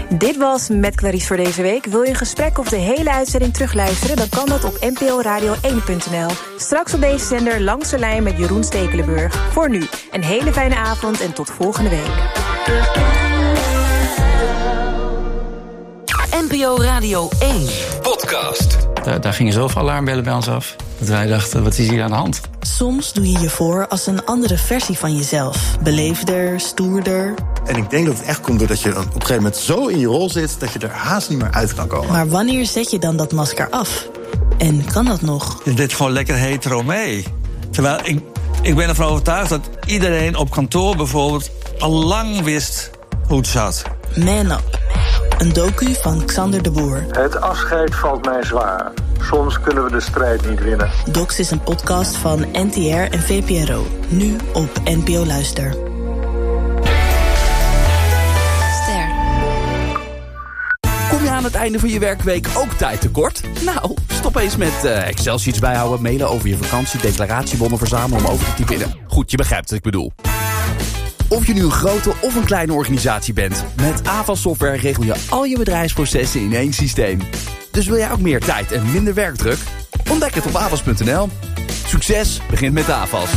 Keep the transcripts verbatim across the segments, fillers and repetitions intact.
Dit was Met Clarice voor deze week. Wil je een gesprek of de hele uitzending terugluisteren? Dan kan dat op n p o radio één punt n l. Straks op deze zender Langs de Lijn met Jeroen Stekelenburg. Voor nu, een hele fijne avond en tot volgende week. N P O Radio één. Podcast. Daar, daar gingen zoveel alarmbellen bij ons af. Dat wij dachten, wat is hier aan de hand? Soms doe je je voor als een andere versie van jezelf. Beleefder, stoerder. En ik denk dat het echt komt doordat je op een gegeven moment zo in je rol zit dat je er haast niet meer uit kan komen. Maar wanneer zet je dan dat masker af? En kan dat nog? Je deed gewoon lekker hetero mee. Terwijl ik, ik ben ervan overtuigd dat iedereen op kantoor bijvoorbeeld al lang wist hoe het zat. Man Up. Een docu van Xander de Boer. Het afscheid valt mij zwaar. Soms kunnen we de strijd niet winnen. Docs is een podcast van N T R en V P R O. Nu op N P O Luister. Ster. Kom je aan het einde van je werkweek ook tijd tekort? Nou, stop eens met uh, Excel-sheets bijhouden, mailen over je vakantie, declaratiebonnen verzamelen om over te typen. Goed, je begrijpt wat ik bedoel. Of je nu een grote of een kleine organisatie bent, met Avas Software regel je al je bedrijfsprocessen in één systeem. Dus wil jij ook meer tijd en minder werkdruk? Ontdek het op avas punt n l. Succes begint met Avas.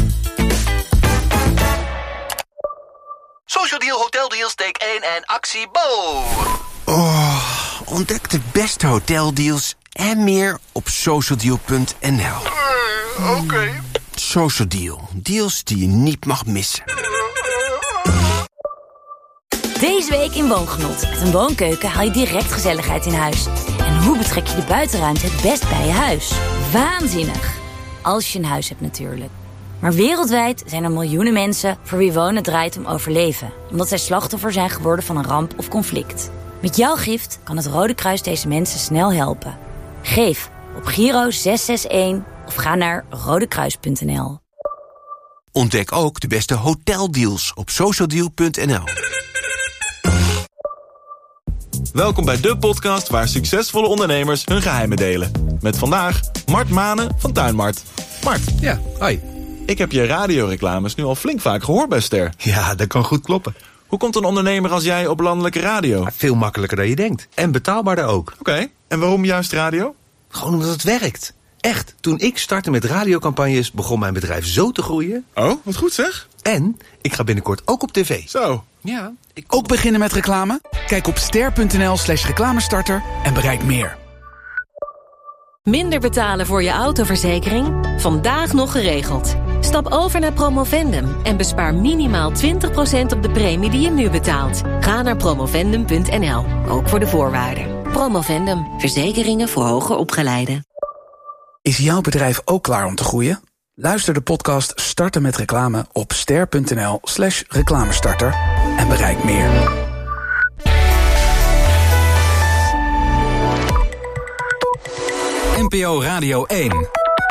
Social Deal Hotel Deals take één en actie Bo. Oh, ontdek de beste hoteldeals en meer op social deal punt n l. Uh, Oké. Okay. Social Deal. Deals die je niet mag missen. Deze week in Woongenot. Met een woonkeuken haal je direct gezelligheid in huis. En hoe betrek je de buitenruimte het best bij je huis? Waanzinnig. Als je een huis hebt natuurlijk. Maar wereldwijd zijn er miljoenen mensen voor wie wonen draait om overleven. Omdat zij slachtoffer zijn geworden van een ramp of conflict. Met jouw gift kan het Rode Kruis deze mensen snel helpen. Geef op Giro zes zes een of ga naar rodekruis punt n l. Ontdek ook de beste hoteldeals op social deal punt n l. Welkom bij de podcast waar succesvolle ondernemers hun geheimen delen. Met vandaag Mart Manen van Tuinmart. Mart. Ja, hoi. Ik heb je radioreclames nu al flink vaak gehoord bij Ster. Ja, dat kan goed kloppen. Hoe komt een ondernemer als jij op landelijke radio? Veel makkelijker dan je denkt. En betaalbaarder ook. Oké, okay. En waarom juist radio? Gewoon omdat het werkt. Echt, toen ik startte met radiocampagnes begon mijn bedrijf zo te groeien. Oh, wat goed zeg. En ik ga binnenkort ook op tv. Zo. Ja. Ik... Ook beginnen met reclame? Kijk op ster punt n l slash reclamestarter en bereik meer. Minder betalen voor je autoverzekering? Vandaag nog geregeld. Stap over naar Promovendum en bespaar minimaal twintig procent op de premie die je nu betaalt. Ga naar promovendum punt n l, ook voor de voorwaarden. Promovendum, verzekeringen voor hoger opgeleiden. Is jouw bedrijf ook klaar om te groeien? Luister de podcast Starten met Reclame op ster punt n l slash reclamestarter en bereik meer. N P O Radio één.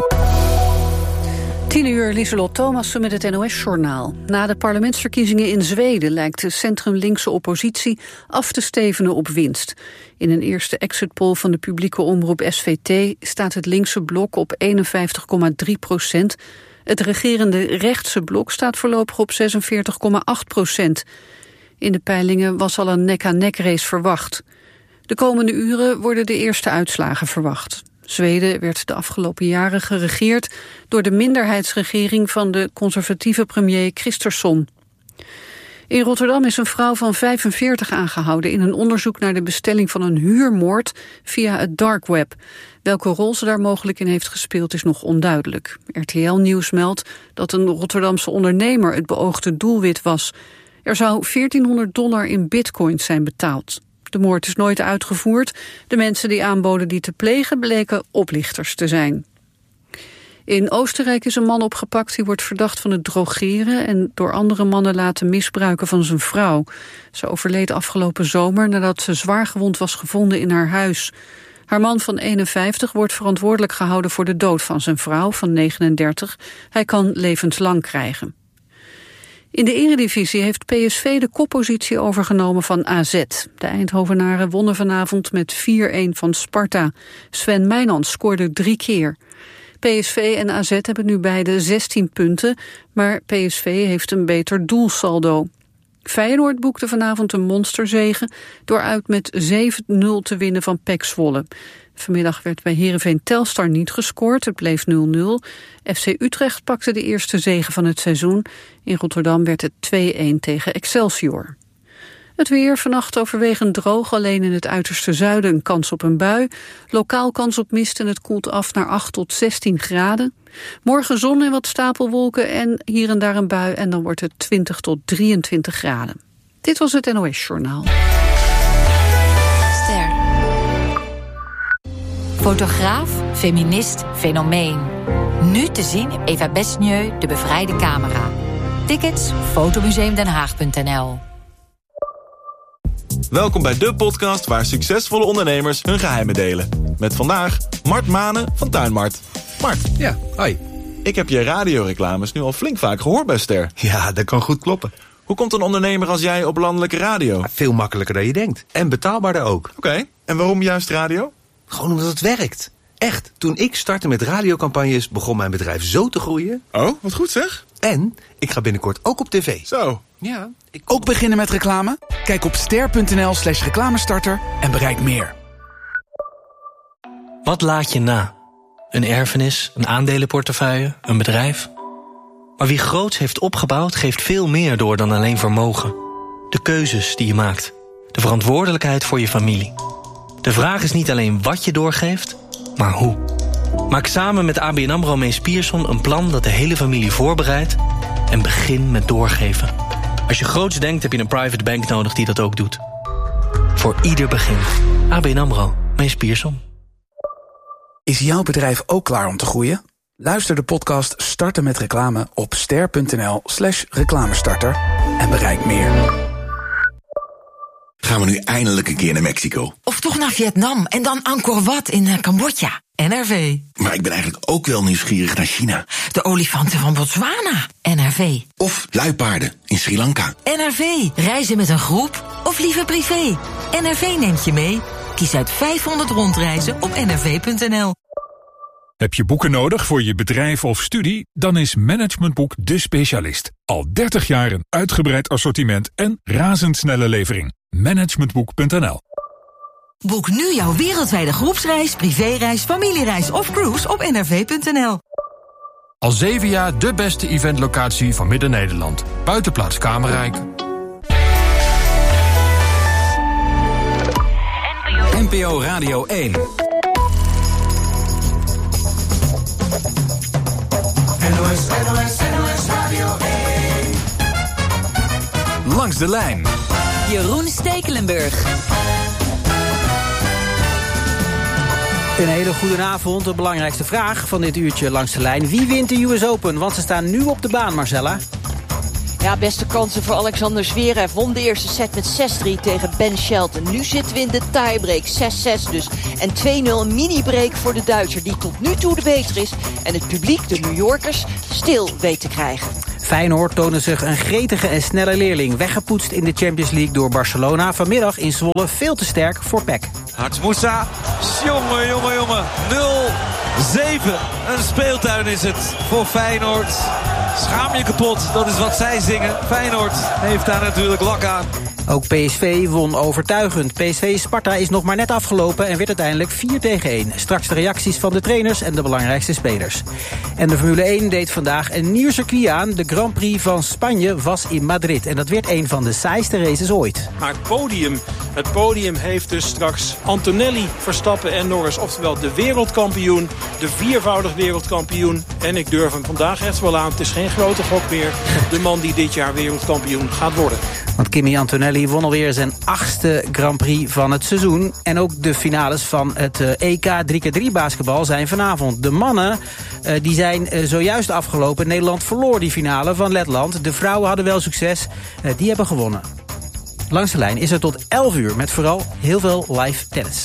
Tien uur, Lieselot Thomassen met het N O S-journaal. Na de parlementsverkiezingen in Zweden lijkt de centrum-linkse oppositie af te stevenen op winst. In een eerste exitpoll van de publieke omroep S V T staat het linkse blok op eenenvijftig komma drie procent. Het regerende rechtse blok staat voorlopig op zesenveertig komma acht procent. In de peilingen was al een nek-aan-nek race verwacht. De komende uren worden de eerste uitslagen verwacht. Zweden werd de afgelopen jaren geregeerd door de minderheidsregering van de conservatieve premier Kristersson. In Rotterdam is een vrouw van vijfenveertig aangehouden in een onderzoek naar de bestelling van een huurmoord via het dark web. Welke rol ze daar mogelijk in heeft gespeeld is nog onduidelijk. R T L Nieuws meldt dat een Rotterdamse ondernemer het beoogde doelwit was. Er zou veertienhonderd dollar in bitcoins zijn betaald. De moord is nooit uitgevoerd. De mensen die aanboden die te plegen bleken oplichters te zijn. In Oostenrijk is een man opgepakt die wordt verdacht van het drogeren en door andere mannen laten misbruiken van zijn vrouw. Ze overleed afgelopen zomer nadat ze zwaar gewond was gevonden in haar huis. Haar man van eenenvijftig wordt verantwoordelijk gehouden voor de dood van zijn vrouw van negenendertig. Hij kan levenslang krijgen. In de Eredivisie heeft P S V de koppositie overgenomen van A Z. De Eindhovenaren wonnen vanavond met vier-een van Sparta. Sven Meijnans scoorde drie keer. P S V en A Z hebben nu beide zestien punten, maar P S V heeft een beter doelsaldo. Feyenoord boekte vanavond een monsterzege door uit met zeven nul te winnen van P E C Zwolle. Vanmiddag werd bij Heerenveen Telstar niet gescoord, het bleef nul nul. F C Utrecht pakte de eerste zege van het seizoen. In Rotterdam werd het twee-een tegen Excelsior. Het weer, vannacht overwegend droog, alleen in het uiterste zuiden een kans op een bui. Lokaal kans op mist en het koelt af naar acht tot zestien graden. Morgen zon en wat stapelwolken en hier en daar een bui en dan wordt het twintig tot drieëntwintig graden. Dit was het N O S-journaal. Ster. Fotograaf, feminist, fenomeen. Nu te zien Eva Besnieu, de bevrijde camera. Tickets, fotomuseumdenhaag punt n l. Welkom bij de podcast waar succesvolle ondernemers hun geheimen delen. Met vandaag Mart Manen van Tuinmart. Mart. Ja, hoi. Ik heb je radioreclames nu al flink vaak gehoord bij Ster. Ja, dat kan goed kloppen. Hoe komt een ondernemer als jij op landelijke radio? Veel makkelijker dan je denkt. En betaalbaarder ook. Oké, okay. En waarom juist radio? Gewoon omdat het werkt. Echt, toen ik startte met radiocampagnes begon mijn bedrijf zo te groeien. Oh, wat goed zeg. En ik ga binnenkort ook op tv. Zo. Ja. Ik... Ook beginnen met reclame? Kijk op ster.nl slash reclamestarter en bereik meer. Wat laat je na? Een erfenis, een aandelenportefeuille, een bedrijf? Maar wie groots heeft opgebouwd geeft veel meer door dan alleen vermogen. De keuzes die je maakt. De verantwoordelijkheid voor je familie. De vraag is niet alleen wat je doorgeeft, maar hoe. Maak samen met A B N AMRO Mees Pierson een plan dat de hele familie voorbereidt en begin met doorgeven. Als je groots denkt heb je een private bank nodig die dat ook doet. Voor ieder begin. A B N AMRO Mees Pierson. Is jouw bedrijf ook klaar om te groeien? Luister de podcast Starten met Reclame op ster.nl slash reclamestarter en bereik meer. Gaan we nu eindelijk een keer naar Mexico? Of toch naar Vietnam en dan Angkor Wat in uh, Cambodja. N R V. Maar ik ben eigenlijk ook wel nieuwsgierig naar China. De olifanten van Botswana. N R V. Of luipaarden in Sri Lanka. N R V. Reizen met een groep of liever privé. N R V neemt je mee. Kies uit vijfhonderd rondreizen op n r v punt n l. Heb je boeken nodig voor je bedrijf of studie? Dan is Managementboek de specialist. Al dertig jaar een uitgebreid assortiment en razendsnelle levering. Managementboek punt n l. Boek nu jouw wereldwijde groepsreis, privéreis, familiereis of cruise op n r v punt n l. Al zeven jaar de beste eventlocatie van Midden-Nederland. Buitenplaats Kamerrijk. N P O Radio één. N O S, N O S, N O S Radio één. Langs de lijn. Jeroen Stekelenburg. Een hele goede avond. De belangrijkste vraag van dit uurtje langs de lijn. Wie wint de U S Open? Want ze staan nu op de baan, Marcella. Ja, beste kansen voor Alexander Zverev. Won de eerste set met zes drie tegen Ben Shelton. Nu zitten we in de tiebreak, zes zes dus. En twee nul, een mini-break voor de Duitser die tot nu toe de beter is. En het publiek, de New Yorkers, stil weet te krijgen. Feyenoord toonde zich een gretige en snelle leerling. Weggepoetst in de Champions League door Barcelona. Vanmiddag in Zwolle veel te sterk voor P E C. Harts Moussa, jongen, jongen, jongen. nul zeven. Een speeltuin is het voor Feyenoord. Schaam je kapot, dat is wat zij zingen. Feyenoord heeft daar natuurlijk lak aan. Ook P S V won overtuigend. P S V Sparta is nog maar net afgelopen en werd uiteindelijk vier tegen één. Straks de reacties van de trainers en de belangrijkste spelers. En de Formule één deed vandaag een nieuw circuit aan. De Grand Prix van Spanje was in Madrid. En dat werd een van de saaiste races ooit. Maar het podium, het podium heeft dus straks Antonelli, Verstappen en Norris. Oftewel de wereldkampioen, de viervoudig wereldkampioen. En ik durf hem vandaag echt wel aan. Het is geen grote gok meer. De man die dit jaar wereldkampioen gaat worden. Want Kimi Antonelli won alweer zijn achtste Grand Prix van het seizoen. En ook de finales van het E K drie keer drie basketbal zijn vanavond. De mannen uh, die zijn uh, zojuist afgelopen. Nederland verloor die finale van Letland. De vrouwen hadden wel succes. Uh, die hebben gewonnen. Langs de lijn is er tot elf uur met vooral heel veel live tennis.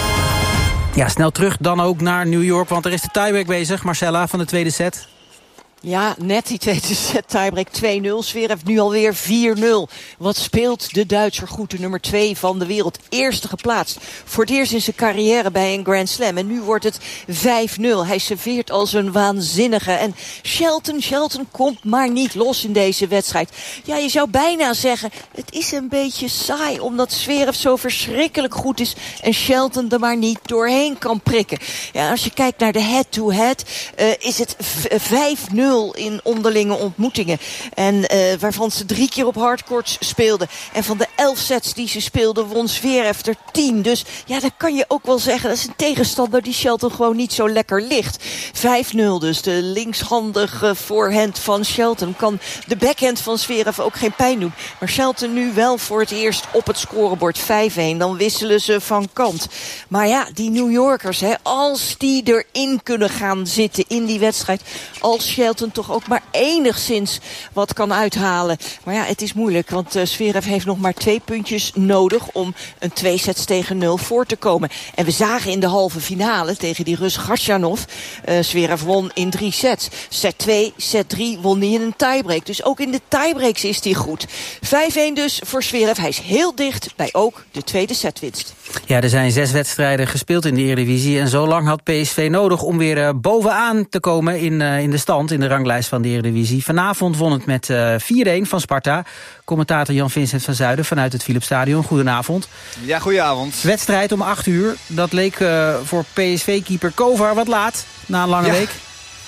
Ja, snel terug dan ook naar New York. Want er is de tiebreak bezig. Marcella van de tweede set. Ja, net die tweede set tiebreak twee nul. Zverev nu alweer vier nul. Wat speelt de Duitser goed, de nummer twee van de wereld. Eerste geplaatst. Voor het eerst in zijn carrière bij een Grand Slam. En nu wordt het vijf nul. Hij serveert als een waanzinnige. En Shelton, Shelton komt maar niet los in deze wedstrijd. Ja, je zou bijna zeggen, het is een beetje saai. Omdat Zverev zo verschrikkelijk goed is. En Shelton er maar niet doorheen kan prikken. Ja, als je kijkt naar de head-to-head, uh, is het vijf nul. In onderlinge ontmoetingen. En uh, waarvan ze drie keer op hardcourts speelden. En van de elf sets die ze speelden won Zverev er tien. Dus ja, dan kan je ook wel zeggen, dat is een tegenstander die Shelton gewoon niet zo lekker ligt. vijf nul dus. De linkshandige voorhand van Shelton kan de backhand van Zverev ook geen pijn doen. Maar Shelton nu wel voor het eerst op het scorebord vijf een. Dan wisselen ze van kant. Maar ja, die New Yorkers, hè, als die erin kunnen gaan zitten in die wedstrijd. Als Shelton toch ook maar enigszins wat kan uithalen. Maar ja, het is moeilijk, want uh, Zverev heeft nog maar twee puntjes nodig om een twee sets tegen nul voor te komen. En we zagen in de halve finale tegen die Rus Khachanov, uh, Zverev won in drie sets. Set twee, set drie won hij in een tiebreak. Dus ook in de tiebreaks is hij goed. vijf een dus voor Zverev. Hij is heel dicht bij ook de tweede setwinst. Ja, er zijn zes wedstrijden gespeeld in de Eredivisie. En zo lang had P S V nodig om weer uh, bovenaan te komen in, uh, in de stand, in de ranglijst van de Eredivisie. Vanavond won het met uh, vier een van Sparta. Commentator Jan-Vincent van Zuiden vanuit het Philipsstadion. Goedenavond. Ja, goedenavond. Wedstrijd om acht uur. Dat leek uh, voor P S V-keeper Kovar wat laat na een lange ja. week.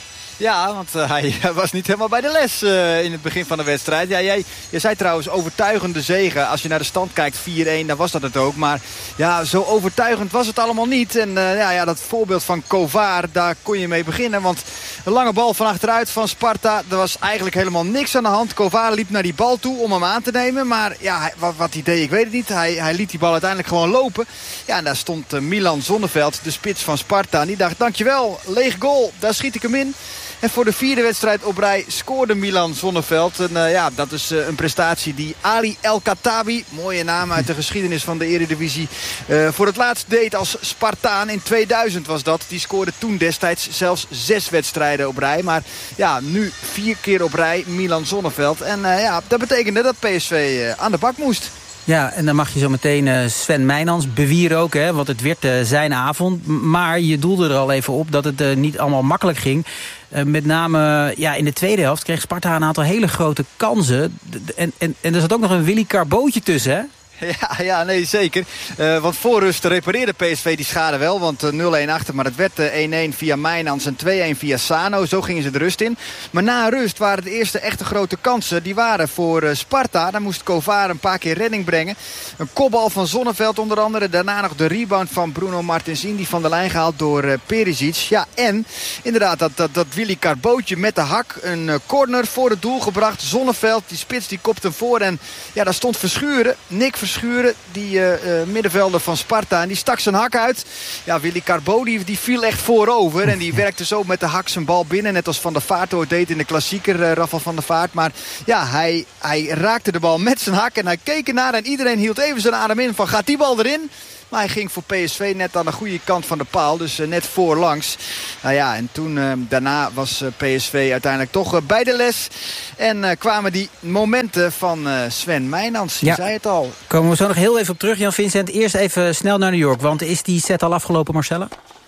Ja, want uh, hij was niet helemaal bij de les uh, in het begin van de wedstrijd. Ja, jij, jij zei trouwens overtuigende zege. Als je naar de stand kijkt, vier een, dan was dat het ook. Maar ja, zo overtuigend was het allemaal niet. En uh, ja, ja, dat voorbeeld van Kovar, daar kon je mee beginnen. Want een lange bal van achteruit van Sparta, er was eigenlijk helemaal niks aan de hand. Kovar liep naar die bal toe om hem aan te nemen. Maar ja, hij, wat, wat hij deed, ik weet het niet. Hij, hij liet die bal uiteindelijk gewoon lopen. Ja, en daar stond uh, Milan Zonneveld, de spits van Sparta. En die dacht, dankjewel, leeg goal, daar schiet ik hem in. En voor de vierde wedstrijd op rij scoorde Milan Zonneveld. En uh, ja, dat is uh, een prestatie die Ali El Khattabi, mooie naam uit de geschiedenis van de Eredivisie, uh, voor het laatst deed als Spartaan. In tweeduizend was dat. Die scoorde toen destijds zelfs zes wedstrijden op rij. Maar ja, nu vier keer op rij Milan Zonneveld. En uh, ja, dat betekende dat P S V uh, aan de bak moest. Ja, en dan mag je zo meteen uh, Sven Meijnans bewieren ook, hè, want het werd uh, zijn avond. Maar je doelde er al even op dat het uh, niet allemaal makkelijk ging. Uh, met name uh, ja, in de tweede helft kreeg Sparta een aantal hele grote kansen. En, en, en er zat ook nog een Willy Carbootje tussen, hè? Ja, ja, nee, zeker. Uh, want voor rust repareerde P S V die schade wel. Want uh, nul een achter, maar het werd uh, één een via Mijnans en twee een via Sano. Zo gingen ze de rust in. Maar na rust waren de eerste echte grote kansen. Die waren voor uh, Sparta. Daar moest Kovar een paar keer redding brengen. Een kopbal van Zonneveld onder andere. Daarna nog de rebound van Bruno Martins Indi van de lijn gehaald door uh, Perisic. Ja, en inderdaad dat, dat, dat Willy Carbootje met de hak een uh, corner voor het doel gebracht. Zonneveld, die spits, die kopt hem voor. En ja, daar stond Verschuren. Nick Verschuren, die uh, uh, middenvelder van Sparta. En die stak zijn hak uit. Ja, Willy Carbo, die, die viel echt voorover. En die werkte zo met de hak zijn bal binnen. Net als Van der Vaart ooit deed in de klassieker, uh, Rafael van der Vaart. Maar ja, hij, hij raakte de bal met zijn hak. En hij keek ernaar en iedereen hield even zijn adem in van gaat die bal erin? Maar hij ging voor P S V net aan de goede kant van de paal. Dus uh, net voorlangs. Nou ja, en toen uh, daarna was uh, P S V uiteindelijk toch uh, bij de les. En uh, kwamen die momenten van uh, Sven Meijnans. Je ja. zei het al. Komen we zo nog heel even op terug, Jan-Vincent. Eerst even snel naar New York. Want is die set al afgelopen, Marcella?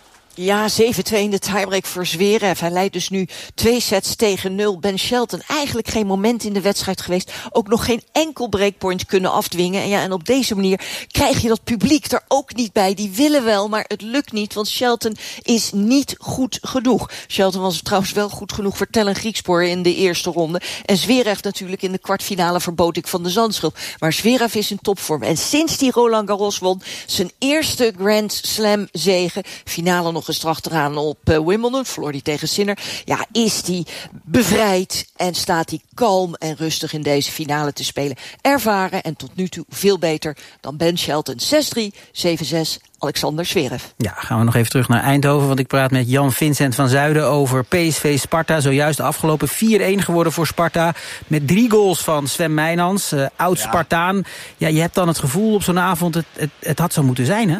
Ja, zeven twee in de tiebreak voor Zverev. Hij leidt dus nu twee sets tegen nul. Ben Shelton, eigenlijk geen moment in de wedstrijd geweest. Ook nog geen enkel breakpoint kunnen afdwingen. En ja, en op deze manier krijg je dat publiek er ook niet bij. Die willen wel, maar het lukt niet, want Shelton is niet goed genoeg. Shelton was trouwens wel goed genoeg voor Tellen Griekspoor in de eerste ronde. En Zverev natuurlijk in de kwartfinale verbood ik van de Zandschulp. Maar Zverev is in topvorm. En sinds die Roland Garros won, zijn eerste Grand Slam zege, finale nog eens erachteraan op uh, Wimbledon, verloor hij tegen Sinner. Ja, is hij bevrijd en staat hij kalm en rustig in deze finale te spelen. Ervaren en tot nu toe veel beter dan Ben Shelton. zes drie, zeven zes, Alexander Zverev. Ja, gaan we nog even terug naar Eindhoven, want ik praat met Jan-Vincent van Zuiden over P S V Sparta. Zojuist afgelopen vier een geworden voor Sparta. Met drie goals van Sven Meijnans, uh, oud-Spartaan. Ja. ja, je hebt dan het gevoel op zo'n avond, het, het, het had zo moeten zijn, hè?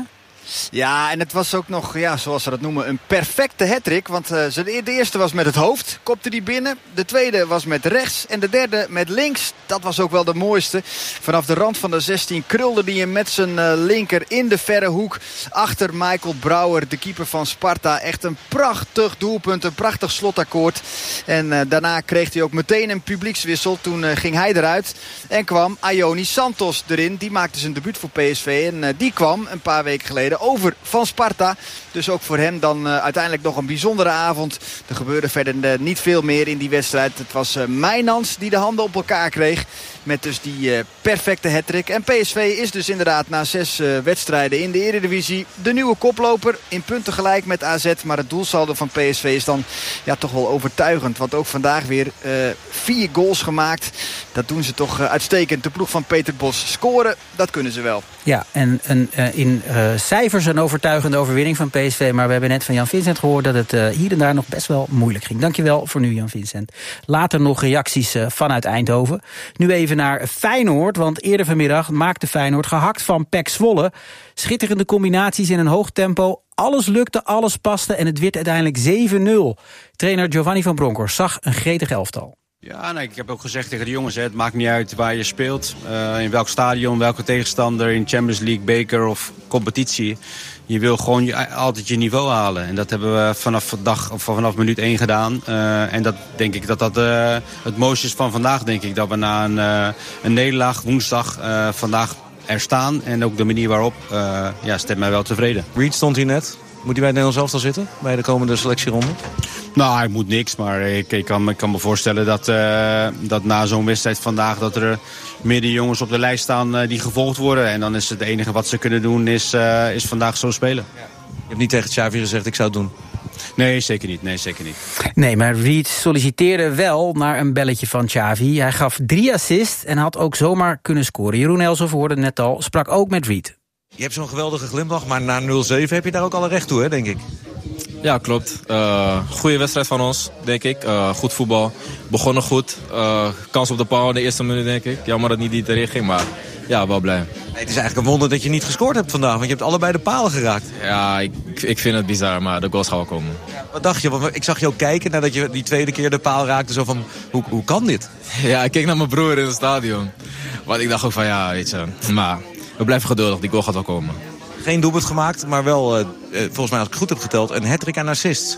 Ja, en het was ook nog, ja, zoals ze dat noemen, een perfecte hattrick. Want uh, de eerste was met het hoofd, kopte die binnen. De tweede was met rechts en de derde met links. Dat was ook wel de mooiste. Vanaf de rand van de zestien krulde hij hem met zijn uh, linker in de verre hoek. Achter Michael Brouwer, de keeper van Sparta. Echt een prachtig doelpunt, een prachtig slotakkoord. En uh, daarna kreeg hij ook meteen een publiekswissel. Toen uh, ging hij eruit en kwam Ioni Santos erin. Die maakte zijn debuut voor P S V en uh, die kwam een paar weken geleden over van Sparta. Dus ook voor hem dan uh, uiteindelijk nog een bijzondere avond. Er gebeurde verder uh, niet veel meer in die wedstrijd. Het was uh, Mijnans die de handen op elkaar kreeg. Met dus die uh, perfecte hattrick. En P S V is dus inderdaad na zes uh, wedstrijden in de Eredivisie de nieuwe koploper. In punten gelijk met A Z. Maar het doelsaldo van P S V is dan ja, toch wel overtuigend. Want ook vandaag weer uh, vier goals gemaakt. Dat doen ze toch uh, uitstekend. De ploeg van Peter Bos scoren, dat kunnen ze wel. Ja, en een, uh, in uh, cijfers een overtuigende overwinning van P S V. Maar we hebben net van Jan Vincent gehoord dat het uh, hier en daar nog best wel moeilijk ging. Dankjewel voor nu, Jan Vincent. Later nog reacties uh, vanuit Eindhoven. Nu even naar Feyenoord, want eerder vanmiddag maakte Feyenoord gehakt van P E C Zwolle. Schitterende combinaties in een hoog tempo. Alles lukte, alles paste en het werd uiteindelijk zeven nul. Trainer Giovanni van Bronckhorst zag een gretig elftal. Ja, nee, ik heb ook gezegd tegen de jongens, hè, het maakt niet uit waar je speelt. Uh, in welk stadion, welke tegenstander, in Champions League, beker of competitie. Je wil gewoon je, altijd je niveau halen. En dat hebben we vanaf dag of vanaf minuut één gedaan. Uh, en dat denk ik dat dat uh, het mooiste is van vandaag, denk ik. Dat we na een, uh, een nederlaag woensdag uh, vandaag er staan. En ook de manier waarop, uh, ja, stemt mij wel tevreden. Reed stond hier net. Moet hij bij het Nederlands elftal zitten? Bij de komende selectieronde? Nou, hij moet niks. Maar ik, ik, kan, ik kan me voorstellen dat, uh, dat na zo'n wedstrijd vandaag dat er meerdere jongens op de lijst staan uh, die gevolgd worden. En dan is het enige wat ze kunnen doen is, uh, is vandaag zo spelen. Ja. Je hebt niet tegen Xavi gezegd, ik zou het doen? Nee, zeker niet. Nee, zeker niet. Nee, maar Reed solliciteerde wel naar een belletje van Xavi. Hij gaf drie assists en had ook zomaar kunnen scoren. Jeroen Elsof, hoorde het net al, sprak ook met Reed. Je hebt zo'n geweldige glimlach, maar na nul zeven heb je daar ook alle recht toe, hè, denk ik. Ja, klopt. Uh, goede wedstrijd van ons, denk ik. Uh, goed voetbal. Begonnen goed. Uh, kans op de paal in de eerste minuut, denk ik. Jammer dat niet die erin ging, maar ja, wel blij. Nee, het is eigenlijk een wonder dat je niet gescoord hebt vandaag, want je hebt allebei de palen geraakt. Ja, ik, ik vind het bizar, maar de goals gaan wel komen. Ja, wat dacht je? Want ik zag je ook kijken nadat je die tweede keer de paal raakte. Zo van, hoe, hoe kan dit? Ja, ik keek naar mijn broer in het stadion. Want ik dacht ook van, ja, weet je, maar we blijven geduldig. Die goal gaat wel komen. Geen doelpunt gemaakt, maar wel, uh, volgens mij als ik goed heb geteld, een hattrick aan assists.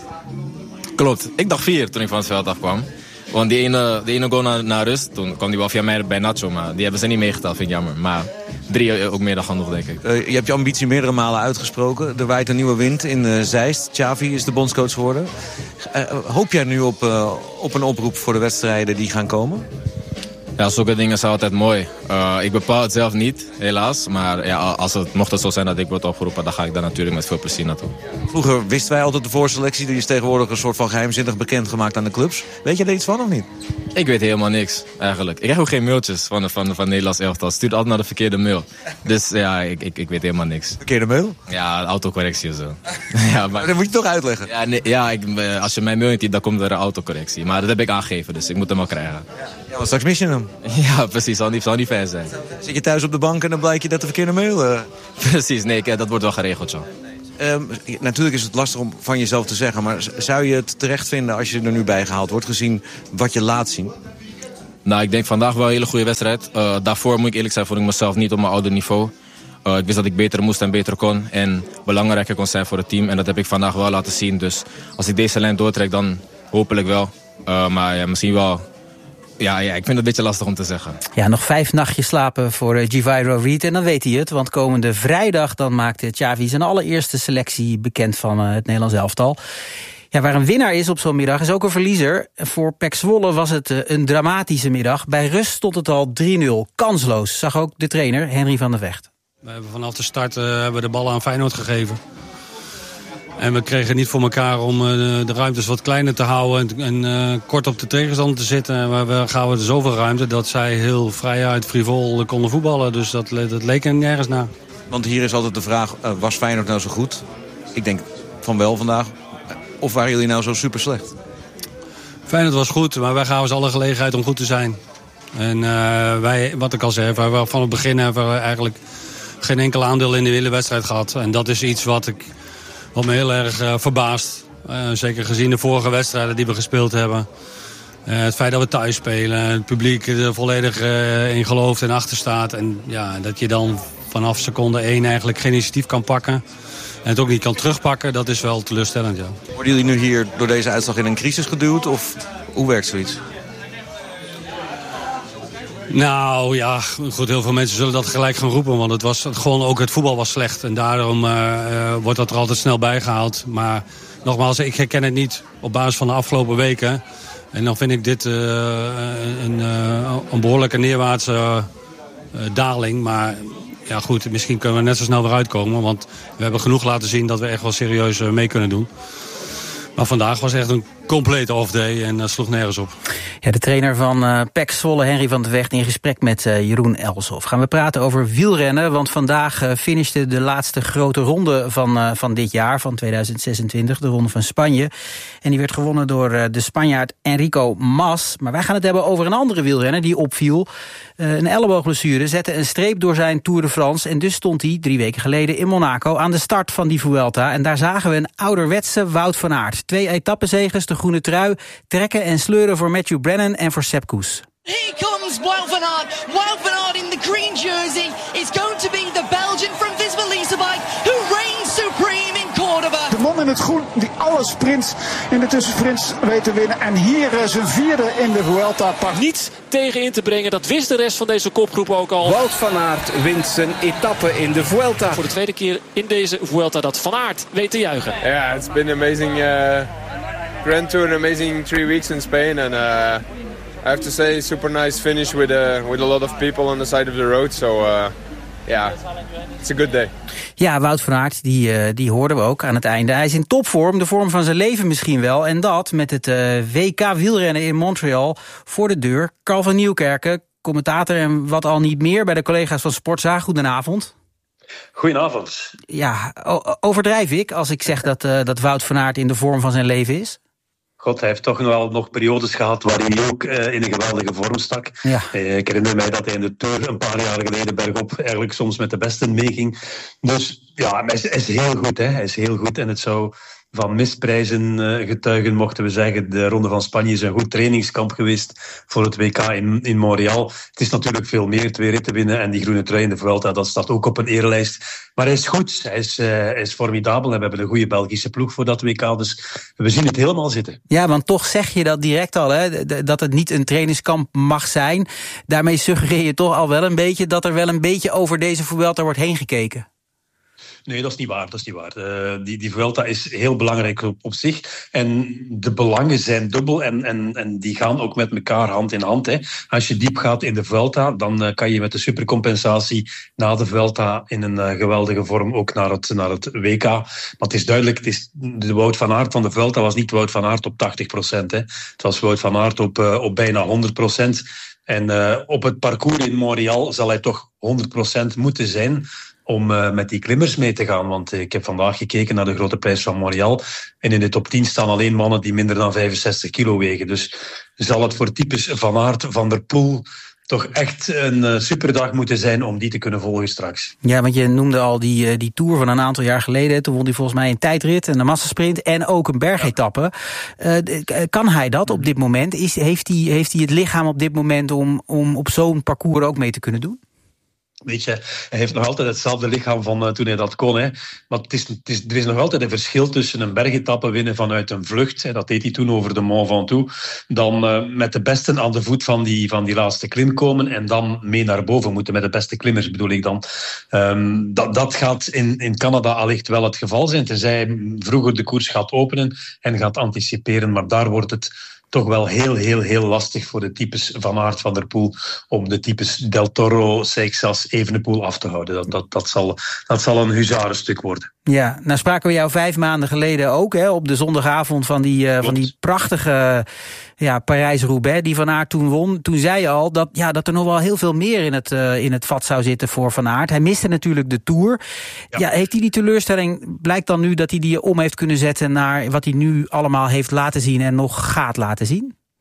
Klopt. Ik dacht vier toen ik van het veld afkwam. Want die ene, die ene goal naar, naar rust, toen kwam die wel via mij bij Nacho. Maar die hebben ze niet meegeteld, vind ik jammer. Maar drie ook meer dan genoeg, denk ik. Uh, je hebt je ambitie meerdere malen uitgesproken. Er waait een nieuwe wind in uh, Zeist. Xavi is de bondscoach geworden. Uh, hoop jij nu op, uh, op een oproep voor de wedstrijden die gaan komen? Ja, zulke dingen zijn altijd mooi. Uh, ik bepaal het zelf niet, helaas. Maar ja, als het, mocht het zo zijn dat ik word opgeroepen, dan ga ik daar natuurlijk met veel plezier naartoe. Vroeger wisten wij altijd de voorselectie. Die is tegenwoordig een soort van geheimzinnig bekendgemaakt aan de clubs. Weet je er iets van of niet? Ik weet helemaal niks, eigenlijk. Ik krijg ook geen mailtjes van, van, van Nederlands elftal. Stuurt altijd naar de verkeerde mail. Dus ja, ik, ik, ik weet helemaal niks. Verkeerde mail? Ja, autocorrectie of zo. ja, maar... Dat moet je toch uitleggen? Ja, nee, ja ik, als je mijn mail niet ziet, dan komt er een autocorrectie. Maar dat heb ik aangegeven, dus ik moet hem wel krijgen. Ja, want straks mis je hem. Ja, precies. Zal niet, zal niet fijn zijn. Zit je thuis op de bank en dan blijkt je dat de verkeerde mail... Uh... Precies, nee, dat wordt wel geregeld, zo. Um, natuurlijk is het lastig om van jezelf te zeggen, maar zou je het terecht vinden als je er nu bij gehaald wordt, gezien wat je laat zien? Nou, ik denk vandaag wel een hele goede wedstrijd. Uh, daarvoor, moet ik eerlijk zijn, vond ik mezelf niet op mijn oude niveau. Uh, ik wist dat ik beter moest en beter kon en belangrijker kon zijn voor het team. En dat heb ik vandaag wel laten zien. Dus als ik deze lijn doortrek, dan hopelijk wel. Uh, maar ja, misschien wel... Ja, ja, ik vind het een beetje lastig om te zeggen. Ja, nog vijf nachtjes slapen voor uh, Givairo Reed. En dan weet hij het, want komende vrijdag dan maakt Xavi zijn allereerste selectie bekend van uh, het Nederlands elftal. Ja, waar een winnaar is op zo'n middag is ook een verliezer. Voor P E C Zwolle was het uh, een dramatische middag. Bij rust stond het al drie nul. Kansloos, zag ook de trainer Henry van der Vecht. We hebben vanaf de start uh, hebben de ballen aan Feyenoord gegeven. En we kregen niet voor elkaar om uh, de ruimtes wat kleiner te houden en, en uh, kort op de tegenstander te zitten. Maar we gaven er zoveel ruimte dat zij heel vrijuit, frivol konden voetballen. Dus dat, dat leek er nergens naar. Want hier is altijd de vraag, uh, was Feyenoord nou zo goed? Ik denk van wel vandaag. Of waren jullie nou zo super slecht? Feyenoord was goed, maar wij gaven ze alle gelegenheid om goed te zijn. En uh, wij, wat ik al zei, van het begin hebben we eigenlijk geen enkel aandeel in de hele wedstrijd gehad. En dat is iets wat, ik, wat me heel erg uh, verbaast. Uh, zeker gezien de vorige wedstrijden die we gespeeld hebben. Uh, het feit dat we thuis spelen, het publiek er volledig uh, in gelooft en achter staat. En ja, dat je dan vanaf seconde één eigenlijk geen initiatief kan pakken. En het ook niet kan terugpakken, dat is wel teleurstellend, ja. Worden jullie nu hier door deze uitslag in een crisis geduwd? Of hoe werkt zoiets? Nou ja, goed, heel veel mensen zullen dat gelijk gaan roepen. Want het was gewoon ook het voetbal was slecht. En daarom uh, uh, wordt dat er altijd snel bijgehaald. Maar nogmaals, ik herken het niet op basis van de afgelopen weken. En dan vind ik dit uh, een, uh, een behoorlijke neerwaartse uh, daling. Maar ja goed, misschien kunnen we net zo snel weer uitkomen. Want we hebben genoeg laten zien dat we echt wel serieus uh, mee kunnen doen. Maar vandaag was echt een complete off-day en uh, sloeg nergens op. Ja, de trainer van uh, P E C Zwolle, Henry van de Vecht, in gesprek met uh, Jeroen Elshoff. Gaan we praten over wielrennen, want vandaag uh, finishte de laatste grote ronde van, uh, van dit jaar, van tweeduizend zesentwintig, de Ronde van Spanje. En die werd gewonnen door uh, de Spanjaard Enrico Mas. Maar wij gaan het hebben over een andere wielrenner die opviel. Uh, een elleboogblessure zette een streep door zijn Tour de France. En dus stond hij drie weken geleden in Monaco aan de start van die Vuelta. En daar zagen we een ouderwetse Wout van Aert. Twee etappenzegers, de groene trui, trekken en sleuren voor Matthew Brennan en voor Sepp Kuss. Here comes Wout van Aert. Wout van Aert in the green jersey is going to be the Belgian from Visma Leasebike who reigns supreme in Cordoba. De man in het groen die alle sprints in de tussensprints weet te winnen. En hier uh, zijn vierde in de Vuelta pakt. Niets tegen in te brengen, dat wist de rest van deze kopgroep ook al. Wout van Aert wint zijn etappe in de Vuelta. Voor de tweede keer in deze Vuelta dat Van Aert weet te juichen. Ja, yeah, it's been amazing uh, Grand Tour, an amazing three weeks in Spain. And uh, I have to say, super nice finish with, uh, with a lot of people on the side of the road. So uh, yeah, it's a good day. Ja, Wout van Aert, die, uh, die hoorden we ook aan het einde. Hij is in topvorm, de vorm van zijn leven misschien wel. En dat met het uh, W K wielrennen in Montreal voor de deur. Carl van Nieuwkerken, commentator en wat al niet meer bij de collega's van Sportza. Goedenavond. Goedenavond. Ja, overdrijf ik als ik zeg dat, uh, dat Wout van Aert in de vorm van zijn leven is? God, hij heeft toch nog wel nog periodes gehad waarin hij ook uh, in een geweldige vorm stak. Ja. Uh, ik herinner mij dat hij in de Tour een paar jaar geleden bergop eigenlijk soms met de besten meeging. Dus ja, hij is, hij is heel goed. Hè. Hij is heel goed en het zou van misprijzen uh, getuigen, mochten we zeggen. De Ronde van Spanje is een goed trainingskamp geweest voor het W K in, in Montreal. Het is natuurlijk veel meer, twee ritten winnen en die groene trui in de Vuelta, dat staat ook op een erelijst. Maar hij is goed, hij is, uh, hij is formidabel en we hebben een goede Belgische ploeg voor dat W K, dus we zien het helemaal zitten. Ja, want toch zeg je dat direct al, hè, dat het niet een trainingskamp mag zijn. Daarmee suggereer je toch al wel een beetje dat er wel een beetje over deze Vuelta wordt heen gekeken. Nee, dat is niet waar. Dat is niet waar. Uh, die, die Vuelta is heel belangrijk op, op zich. En de belangen zijn dubbel en, en, en die gaan ook met elkaar hand in hand. Hè. Als je diep gaat in de Vuelta, dan uh, kan je met de supercompensatie na de Vuelta in een uh, geweldige vorm ook naar het, naar het W K. Maar het is duidelijk, het is, de Wout van Aert van de Vuelta was niet Wout van Aert op tachtig procent. Hè. Het was Wout van Aert op, uh, op bijna honderd procent. En uh, op het parcours in Montreal zal hij toch honderd procent moeten zijn om uh, met die klimmers mee te gaan. Want uh, ik heb vandaag gekeken naar de Grote Prijs van Montreal. En in de top tien staan alleen mannen die minder dan vijfenzestig kilo wegen. Dus zal het voor types Van Aert, Van der Poel toch echt een uh, superdag moeten zijn om die te kunnen volgen straks. Ja, want je noemde al die, uh, die Tour van een aantal jaar geleden. Toen won hij volgens mij een tijdrit en een massasprint en ook een bergetappe. Uh, kan hij dat op dit moment? Is, heeft, hij, heeft hij het lichaam op dit moment om, om op zo'n parcours ook mee te kunnen doen? Weet je, hij heeft nog altijd hetzelfde lichaam van uh, toen hij dat kon. Hè. Maar het is, het is, er is nog altijd een verschil tussen een bergetappe winnen vanuit een vlucht. Hè, dat deed hij toen over de Mont Ventoux. Dan uh, met de besten aan de voet van die, van die laatste klim komen. En dan mee naar boven moeten met de beste klimmers, bedoel ik dan. Um, dat, dat gaat in, in Canada allicht wel het geval zijn. Tenzij hij vroeger de koers gaat openen en gaat anticiperen. Maar daar wordt het toch wel heel, heel, heel lastig voor de types Van Aert, Van der Poel om de types Del Toro, Seixas, Evenepoel af te houden. Dat, dat, dat, zal, dat zal een huzarenstuk worden. Ja, nou spraken we jou vijf maanden geleden ook, hè, op de zondagavond van die, uh, van die prachtige ja, Parijs-Roubaix die Van Aert toen won. Toen zei je al dat, ja, dat er nog wel heel veel meer in het, uh, in het vat zou zitten voor Van Aert. Hij miste natuurlijk de Tour. Ja. Ja, heeft hij die teleurstelling, blijkt dan nu dat hij die om heeft kunnen zetten naar wat hij nu allemaal heeft laten zien en nog gaat laten zien?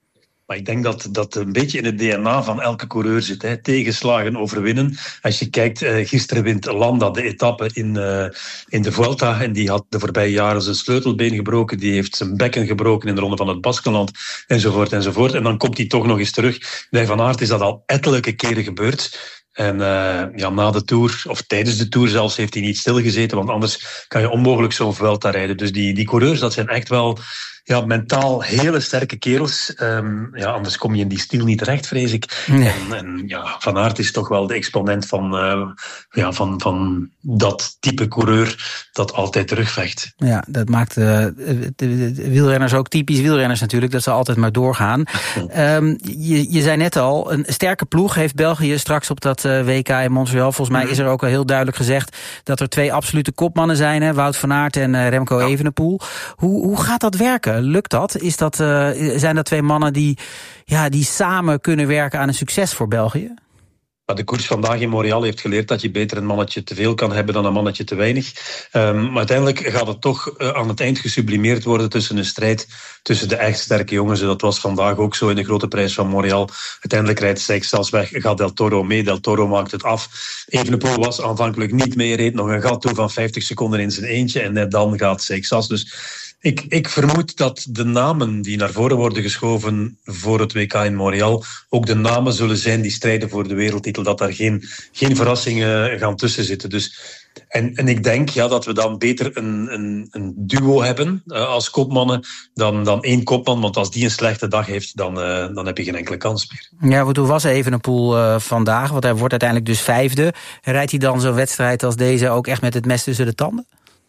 Maar ik denk dat dat een beetje in het D N A van elke coureur zit. Hè. Tegenslagen overwinnen. Als je kijkt, uh, gisteren wint Landa de etappe in, uh, in de Vuelta. En die had de voorbije jaren zijn sleutelbeen gebroken. Die heeft zijn bekken gebroken in de Ronde van het Baskenland. Enzovoort, enzovoort. En dan komt hij toch nog eens terug. Bij Van Aert is dat al ettelijke keren gebeurd. En uh, ja, na de Tour, of tijdens de Tour zelfs, heeft hij niet stilgezeten. Want anders kan je onmogelijk zo'n Vuelta rijden. Dus die, die coureurs, dat zijn echt wel... Ja, mentaal hele sterke kerels. Um, ja, anders kom je in die stil niet terecht, vrees ik. Nee. En, en ja, Van Aert is toch wel de exponent van, uh, ja, van, van dat type coureur dat altijd terugvecht. Ja, dat maakt uh, de, de, de wielrenners ook typisch wielrenners natuurlijk, dat ze altijd maar doorgaan. um, je, je zei net al, een sterke ploeg heeft België straks op dat uh, W K in Montreal. Volgens mij is er ook al heel duidelijk gezegd dat er twee absolute kopmannen zijn, hè, Wout van Aert en uh, Remco ja. Evenepoel. Hoe, hoe gaat dat werken? Lukt dat? Is dat uh, zijn dat twee mannen die, ja, die samen kunnen werken aan een succes voor België? De koers vandaag in Montreal heeft geleerd dat je beter een mannetje te veel kan hebben dan een mannetje te weinig. Um, maar uiteindelijk gaat het toch uh, aan het eind gesublimeerd worden tussen een strijd tussen de echt sterke jongens. En dat was vandaag ook zo in de grote prijs van Montreal. Uiteindelijk rijdt Seixas weg, gaat Del Toro mee. Del Toro maakt het af. Evenepoel was aanvankelijk niet mee, reed nog een gat toe van vijftig seconden in zijn eentje. En net dan gaat Seixas. Dus Ik, ik vermoed dat de namen die naar voren worden geschoven voor het W K in Montreal ook de namen zullen zijn die strijden voor de wereldtitel. Dat daar geen, geen verrassingen gaan tussen zitten. Dus, en, en ik denk ja, dat we dan beter een, een, een duo hebben uh, als kopmannen dan, dan één kopman. Want als die een slechte dag heeft, dan, uh, dan heb je geen enkele kans meer. Ja, want hoe was Evenepoel uh, vandaag? Want hij wordt uiteindelijk dus vijfde. Rijdt hij dan zo'n wedstrijd als deze ook echt met het mes tussen de tanden?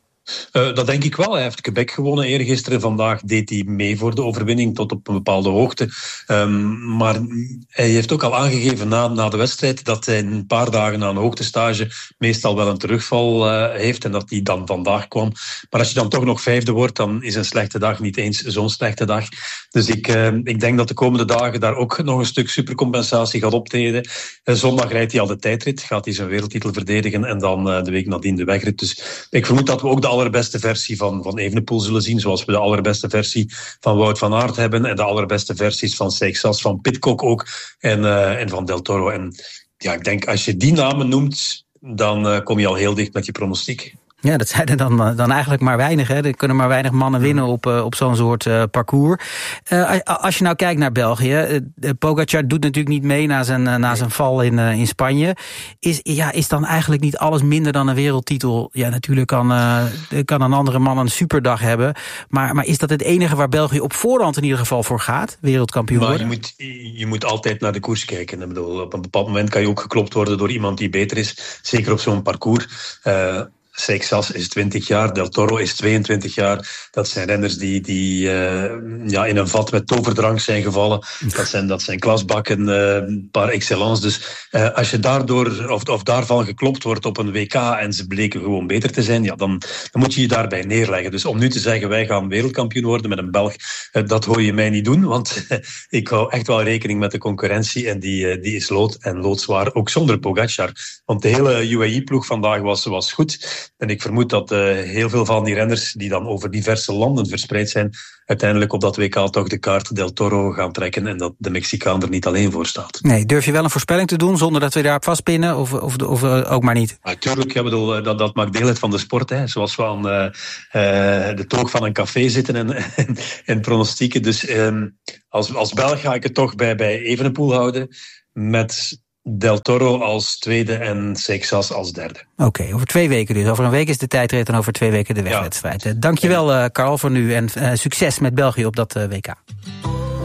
Uh, dat denk ik wel. Hij heeft Quebec gewonnen eergisteren. Vandaag deed hij mee voor de overwinning tot op een bepaalde hoogte. Um, maar hij heeft ook al aangegeven na, na de wedstrijd dat hij een paar dagen na een hoogtestage meestal wel een terugval uh, heeft en dat hij dan vandaag kwam. Maar als je dan toch nog vijfde wordt, dan is een slechte dag niet eens zo'n slechte dag. Dus ik, uh, ik denk dat de komende dagen daar ook nog een stuk supercompensatie gaat optreden. Uh, zondag rijdt hij al de tijdrit, gaat hij zijn wereldtitel verdedigen en dan uh, de week nadien de wegrit. Dus ik vermoed dat we ook de allerbeste versie van, van Evenepoel zullen zien, zoals we de allerbeste versie van Wout van Aert hebben en de allerbeste versies van Seixas, van Pidcock ook en, uh, en van Del Toro. En ja, ik denk als je die namen noemt, dan uh, kom je al heel dicht met je pronostiek. Ja, dat zijn er dan, dan eigenlijk maar weinig. Hè. Er kunnen maar weinig mannen winnen op, uh, op zo'n soort uh, parcours. Uh, als je nou kijkt naar België, uh, Pogacar doet natuurlijk niet mee na zijn, uh, na zijn val in, uh, in Spanje. Is, ja, is dan eigenlijk niet alles minder dan een wereldtitel? Ja, natuurlijk kan, uh, kan een andere man een superdag hebben. Maar, maar is dat het enige waar België op voorhand in ieder geval voor gaat? Wereldkampioen maar worden? Je moet, je moet altijd naar de koers kijken. Ik bedoel, op een bepaald moment kan je ook geklopt worden door iemand die beter is. Zeker op zo'n parcours. Uh, Seixas is twintig jaar, Del Toro is tweeëntwintig jaar. Dat zijn renners die, die uh, ja, in een vat met toverdrank zijn gevallen. Dat zijn, dat zijn klasbakken uh, par excellence. Dus uh, als je daardoor, of, of daarvan geklopt wordt op een W K en ze bleken gewoon beter te zijn, ja, dan, dan moet je je daarbij neerleggen. Dus om nu te zeggen, wij gaan wereldkampioen worden met een Belg, uh, dat hoor je mij niet doen. Want uh, ik hou echt wel rekening met de concurrentie en die, uh, die is lood en loodzwaar, ook zonder Pogacar. Want de hele U A E-ploeg vandaag was, was goed. En ik vermoed dat uh, heel veel van die renners die dan over diverse landen verspreid zijn, uiteindelijk op dat W K toch de kaart Del Toro gaan trekken en dat de Mexicaan er niet alleen voor staat. Nee, durf je wel een voorspelling te doen zonder dat we daarop vastpinnen of, of, of uh, ook maar niet? Natuurlijk, ja, bedoel, dat, dat maakt deel uit van de sport. Hè. Zoals we aan uh, uh, de toog van een café zitten en, en, en pronostieken. Dus um, als, als Belg ga ik het toch bij, bij Evenepoel houden met Del Toro als tweede en Seixas als derde. Oké, okay, over twee weken dus. Over een week is de tijdrit en over twee weken de wegwedstrijd. Ja. Dankjewel, uh, Karl, voor nu en uh, succes met België op dat uh, W K.